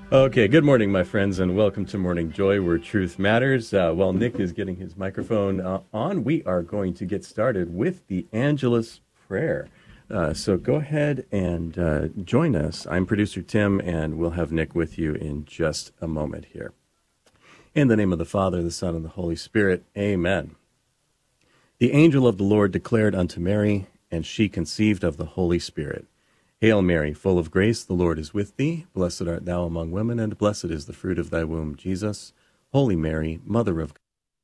Okay, good morning, my friends, and welcome to Morning Joy, where truth matters. While Nick is getting his microphone on, we are going to get started with the Angelus Prayer. So go ahead and join us. I'm producer Tim, and we'll have Nick with you in just a moment here. In the name of the Father, the Son, and the Holy Spirit, amen. The angel of the Lord declared unto Mary, and she conceived of the Holy Spirit. Hail Mary, full of grace, the Lord is with thee. Blessed art thou among women, and blessed is the fruit of thy womb, Jesus. Holy Mary, Mother of God.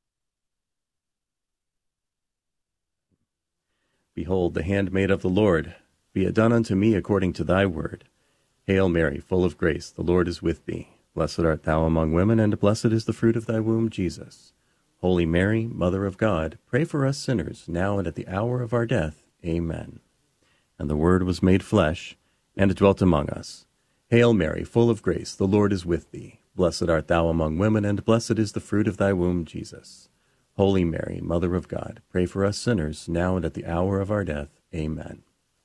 Behold, the handmaid of the Lord, be it done unto me according to thy word. Hail Mary, full of grace, the Lord is with thee. Blessed art thou among women, and blessed is the fruit of thy womb, Jesus. Holy Mary, Mother of God, pray for us sinners, now and at the hour of our death. Amen. And the Word was made flesh, and dwelt among us. Hail Mary, full of grace, the Lord is with thee. Blessed art thou among women, and blessed is the fruit of thy womb, Jesus. Holy Mary, Mother of God, pray for us sinners, now and at the hour of our death. Amen.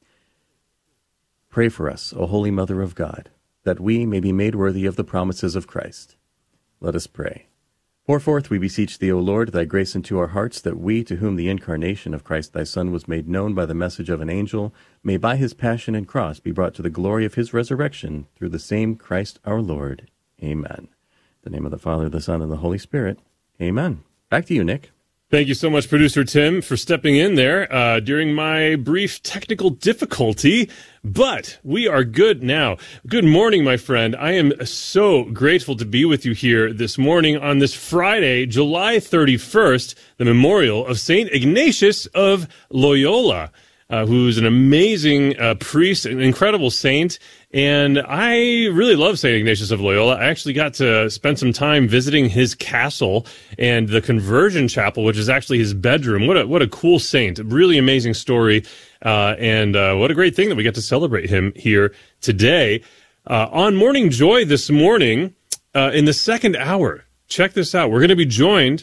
Pray for us, O Holy Mother of God, that we may be made worthy of the promises of Christ. Let us pray. Pour forth, we beseech thee, O Lord, thy grace into our hearts, that we, to whom the incarnation of Christ thy Son was made known by the message of an angel, may by his passion and cross be brought to the glory of his resurrection, through the same Christ our Lord. Amen. In the name of the Father, the Son, and the Holy Spirit. Amen. Back to you, Nick. Thank you so much, Producer Tim, for stepping in there during my brief technical difficulty. But we are good now. Good morning, my friend. I am so grateful to be with you here this morning on this Friday, July 31st, the memorial of St. Ignatius of Loyola, who's an amazing priest, an incredible saint. And I really love St. Ignatius of Loyola. I actually got to spend some time visiting his castle and the conversion chapel, which is actually his bedroom. What a cool saint. Really amazing story. And what a great thing that we get to celebrate him here today. On Morning Joy this morning, in the second hour, check this out. We're going to be joined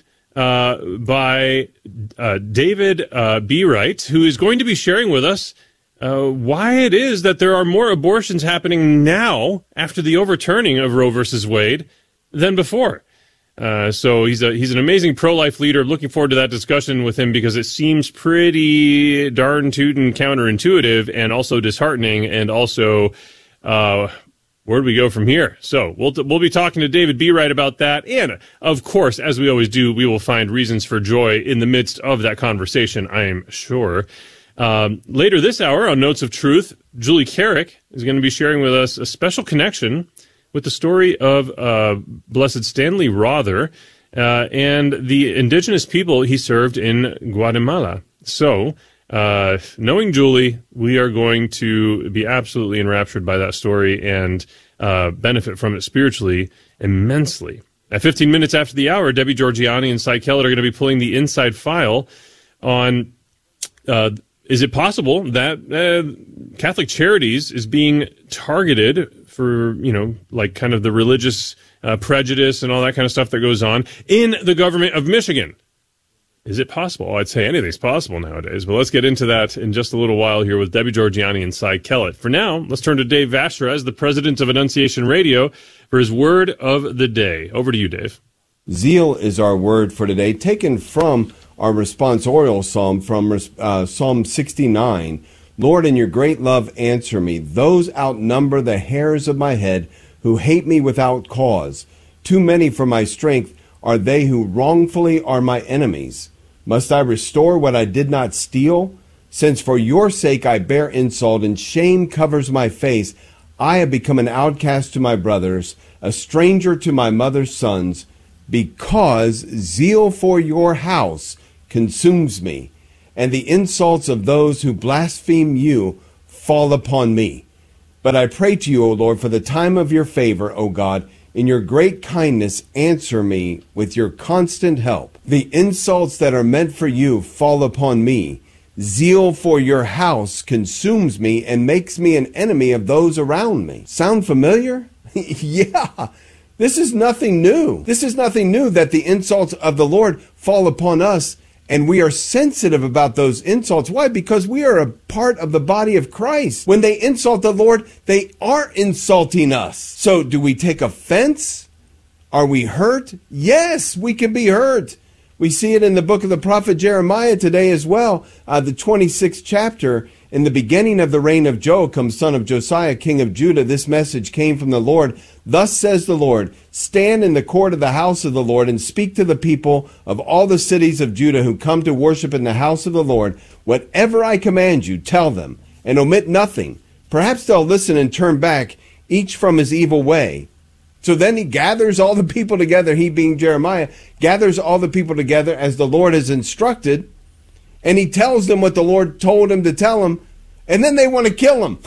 by David B. Wright, who is going to be sharing with us why it is that there are more abortions happening now after the overturning of Roe versus Wade than before. So he's an amazing pro-life leader. Looking forward to that discussion with him because it seems pretty darn tootin' counterintuitive and also disheartening, and also where do we go from here? So we'll be talking to David B. Wright about that, and of course, as we always do, we will find reasons for joy in the midst of that conversation, I am sure. Later this hour on Notes of Truth, Julie Carrick is going to be sharing with us a special connection with the story of Blessed Stanley Rother and the indigenous people he served in Guatemala. So, knowing Julie, we are going to be absolutely enraptured by that story and benefit from it spiritually immensely. At 15 minutes after the hour, Debbie Georgianni and Cy Kellett are going to be pulling the inside file on is it possible that Catholic Charities is being targeted for, like kind of the religious prejudice and all that kind of stuff that goes on in the government of Michigan? Is it possible? Well, I'd say anything's possible nowadays, but let's get into that in just a little while here with Debbie Georgianni and Cy Kellett. For now, let's turn to Dave Vashrez, the president of Annunciation Radio, for his word of the day. Over to you, Dave. Zeal is our word for today, taken from our responsorial psalm from Psalm 69. Lord, in your great love, answer me. Those outnumber the hairs of my head who hate me without cause. Too many for my strength are they who wrongfully are my enemies. Must I restore what I did not steal? Since for your sake I bear insult and shame covers my face, I have become an outcast to my brothers, a stranger to my mother's sons, because zeal for your house consumes me, and the insults of those who blaspheme you fall upon me. But I pray to you, O Lord, for the time of your favor, O God, in your great kindness answer me with your constant help. The insults that are meant for you fall upon me. Zeal for your house consumes me and makes me an enemy of those around me. Sound familiar? Yeah. This is nothing new. This is nothing new that the insults of the Lord fall upon us And we are sensitive about those insults. Why? Because we are a part of the body of Christ. When they insult the Lord, they are insulting us. So do we take offense? Are we hurt? Yes, we can be hurt. We see it in the book of the prophet Jeremiah today as well, the 26th chapter. In the beginning of the reign of Joachim, son of Josiah, king of Judah, this message came from the Lord. Thus says the Lord, stand in the court of the house of the Lord and speak to the people of all the cities of Judah who come to worship in the house of the Lord. Whatever I command you, tell them, and omit nothing. Perhaps they'll listen and turn back, each from his evil way. So then he gathers all the people together, he being Jeremiah, gathers all the people together as the Lord has instructed, and he tells them what the Lord told him to tell them, and then they want to kill him.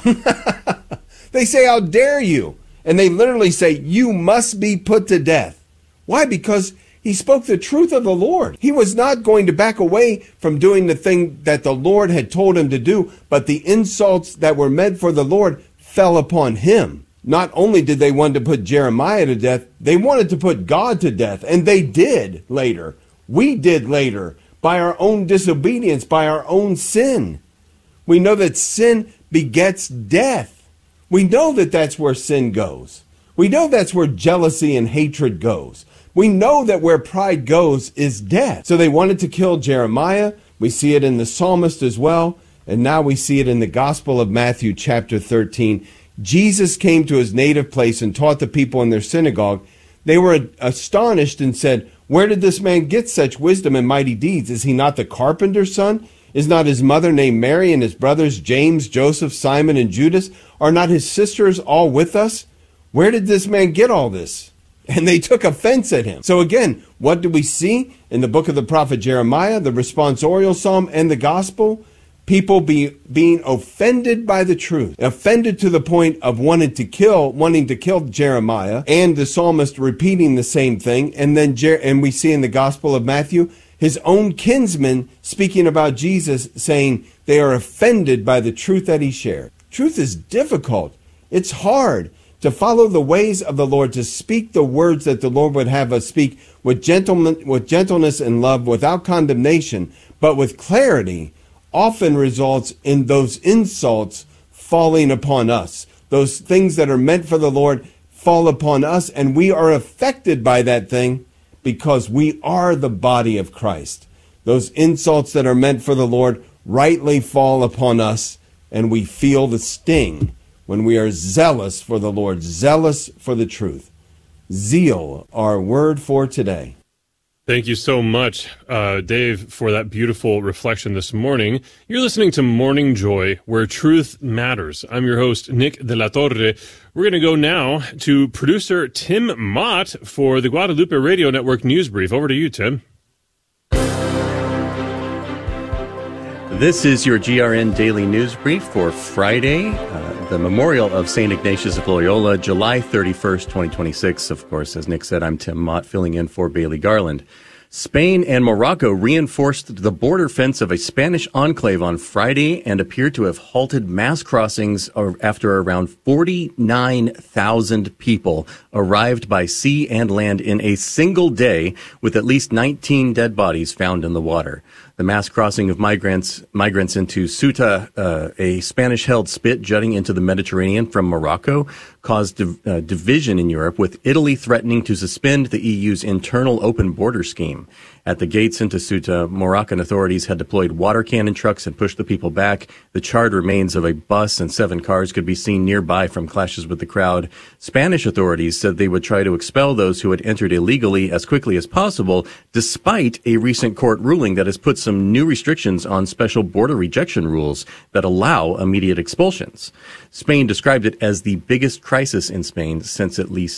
They say, how dare you? And they literally say, you must be put to death. Why? Because he spoke the truth of the Lord. He was not going to back away from doing the thing that the Lord had told him to do, but the insults that were meant for the Lord fell upon him. Not only did they want to put Jeremiah to death, they wanted to put God to death, and they did later. We did later. By our own disobedience, by our own sin. We know that sin begets death. We know that that's where sin goes. We know that's where jealousy and hatred goes. We know that where pride goes is death. So they wanted to kill Jeremiah. We see it in the psalmist as well. And now we see it in the Gospel of Matthew chapter 13. Jesus came to his native place and taught the people in their synagogue. They were astonished and said, where did this man get such wisdom and mighty deeds? Is he not the carpenter's son? Is not his mother named Mary, and his brothers James, Joseph, Simon, and Judas? Are not his sisters all with us? Where did this man get all this? And they took offense at him. So again, what do we see in the book of the prophet Jeremiah, the responsorial psalm, and the gospel? People being offended by the truth, offended to the point of wanting to kill Jeremiah, and the psalmist repeating the same thing. And then and we see in the Gospel of Matthew, his own kinsmen speaking about Jesus, saying they are offended by the truth that he shared. Truth is difficult. It's hard to follow the ways of the Lord, to speak the words that the Lord would have us speak with gentleness and love, without condemnation, but with clarity. Often results in those insults falling upon us. Those things that are meant for the Lord fall upon us, and we are affected by that thing because we are the body of Christ. Those insults that are meant for the Lord rightly fall upon us, and we feel the sting when we are zealous for the Lord, zealous for the truth. Zeal, our word for today. Thank you so much, Dave, for that beautiful reflection this morning. You're listening to Morning Joy, where truth matters. I'm your host, Nick de la Torre. We're going to go now to producer Tim Mott for the Guadalupe Radio Network News Brief. Over to you, Tim. This is your GRN Daily News Brief for Friday, the memorial of St. Ignatius of Loyola, July 31st, 2026. Of course, as Nick said, I'm Tim Mott, filling in for Bailey Garland. Spain and Morocco reinforced the border fence of a Spanish enclave on Friday and appear to have halted mass crossings after around 49,000 people arrived by sea and land in a single day, with at least 19 dead bodies found in the water. The mass crossing of migrants into Ceuta, a Spanish-held spit jutting into the Mediterranean from Morocco, caused division in Europe, with Italy threatening to suspend the EU's internal open border scheme. At the gates into Ceuta, Moroccan authorities had deployed water cannon trucks and pushed the people back. The charred remains of a bus and 7 cars could be seen nearby from clashes with the crowd. Spanish authorities said they would try to expel those who had entered illegally as quickly as possible, despite a recent court ruling that has put some new restrictions on special border rejection rules that allow immediate expulsions. Spain described it as the biggest crisis in Spain since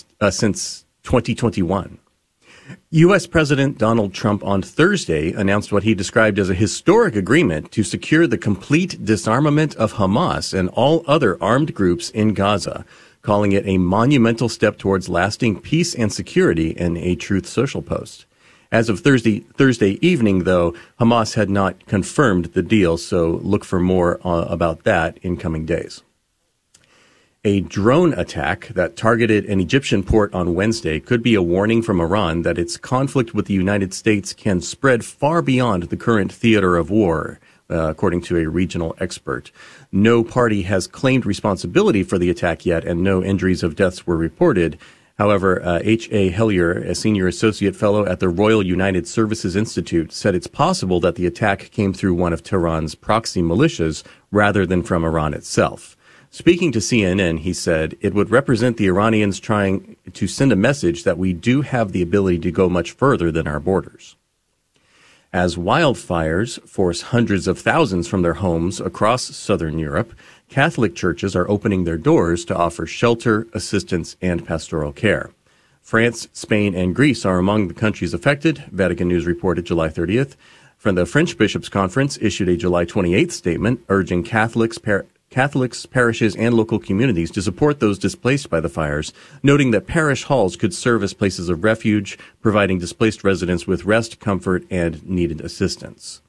2021. U.S. President Donald Trump on Thursday announced what he described as a historic agreement to secure the complete disarmament of Hamas and all other armed groups in Gaza, calling it a monumental step towards lasting peace and security in a Truth Social post. As of Thursday evening, though, Hamas had not confirmed the deal, so look for more about that in coming days. A drone attack that targeted an Egyptian port on Wednesday could be a warning from Iran that its conflict with the United States can spread far beyond the current theater of war, according to a regional expert. No party has claimed responsibility for the attack yet, and no injuries of deaths were reported. However, H.A. Hellier, a senior associate fellow at the Royal United Services Institute, said it's possible that the attack came through one of Tehran's proxy militias rather than from Iran itself. Speaking to CNN, he said, it would represent the Iranians trying to send a message that we do have the ability to go much further than our borders. As wildfires force hundreds of thousands from their homes across southern Europe, Catholic churches are opening their doors to offer shelter, assistance, and pastoral care. France, Spain, and Greece are among the countries affected, Vatican News reported July 30th. From the French Bishops' Conference issued a July 28th statement urging Catholics, parishes, and local communities to support those displaced by the fires, noting that parish halls could serve as places of refuge, providing displaced residents with rest, comfort, and needed assistance.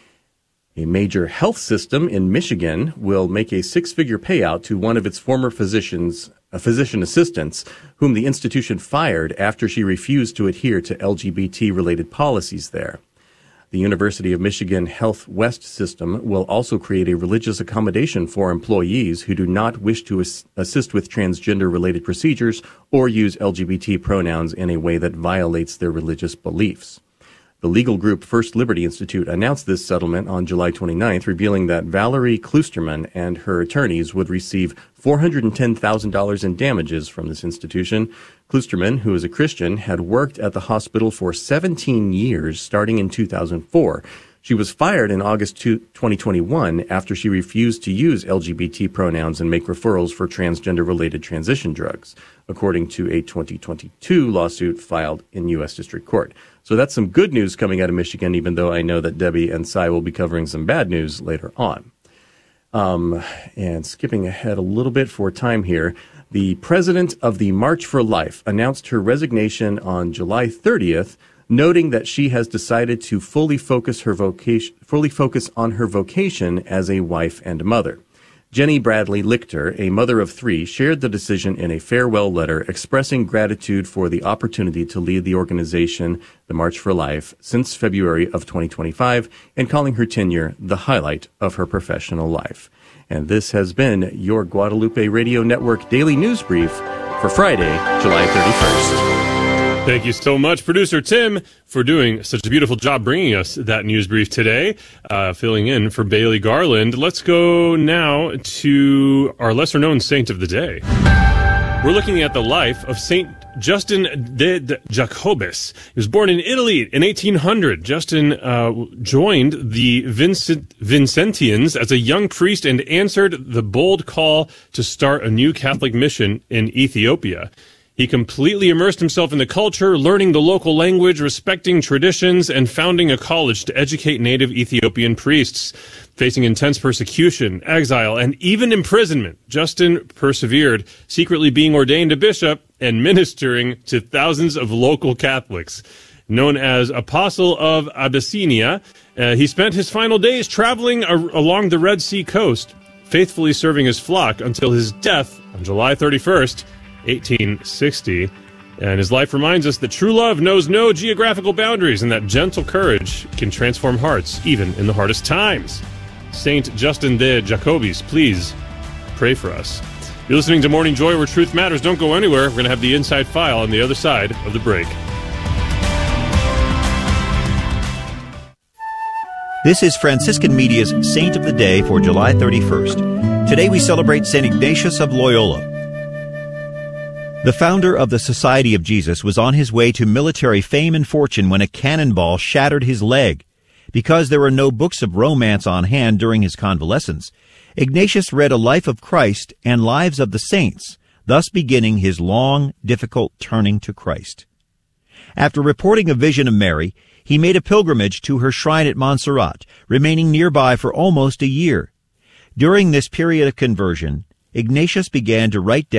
A major health system in Michigan will make a six-figure payout to one of its former physician assistants, whom the institution fired after she refused to adhere to LGBT-related policies there. The University of Michigan Health West system will also create a religious accommodation for employees who do not wish to assist with transgender-related procedures or use LGBT pronouns in a way that violates their religious beliefs. The legal group First Liberty Institute announced this settlement on July 29th, revealing that Valerie Kloosterman and her attorneys would receive $410,000 in damages from this institution. Kloosterman, who is a Christian, had worked at the hospital for 17 years, starting in 2004. She was fired in August 2021 after she refused to use LGBT pronouns and make referrals for transgender-related transition drugs, according to a 2022 lawsuit filed in U.S. District Court. So that's some good news coming out of Michigan, even though I know that Debbie and Cy will be covering some bad news later on. And skipping ahead a little bit for time here, the president of the March for Life announced her resignation on July 30th, noting that she has decided to fully focus on her vocation as a wife and mother. Jenny Bradley Lichter, a mother of three, shared the decision in a farewell letter expressing gratitude for the opportunity to lead the organization, the March for Life, since February of 2025, and calling her tenure the highlight of her professional life. And this has been your Guadalupe Radio Network Daily News Brief for Friday, July 31st. Thank you so much, Producer Tim, for doing such a beautiful job bringing us that news brief today, filling in for Bailey Garland. Let's go now to our lesser-known saint of the day. We're looking at the life of Saint Justin de Jacobus. He was born in Italy in 1800. Justin joined the Vincentians as a young priest and answered the bold call to start a new Catholic mission in Ethiopia. He completely immersed himself in the culture, learning the local language, respecting traditions, and founding a college to educate native Ethiopian priests. Facing intense persecution, exile, and even imprisonment, Justin persevered, secretly being ordained a bishop and ministering to thousands of local Catholics. Known as Apostle of Abyssinia, he spent his final days traveling along the Red Sea coast, faithfully serving his flock until his death on July 31st, 1860. And his life reminds us that true love knows no geographical boundaries and that gentle courage can transform hearts even in the hardest times. Saint Justin de Jacobus, please pray for us. You're listening to Morning Joy, where truth matters. Don't go anywhere. We're going to have the inside file on the other side of the break. This is Franciscan Media's Saint of the Day for July 31st. Today we celebrate St. Ignatius of Loyola. The founder of the Society of Jesus was on his way to military fame and fortune when a cannonball shattered his leg. Because there were no books of romance on hand during his convalescence, Ignatius read a life of Christ and lives of the saints, thus beginning his long, difficult turning to Christ. After reporting a vision of Mary, he made a pilgrimage to her shrine at Montserrat, remaining nearby for almost a year. During this period of conversion, Ignatius began to write down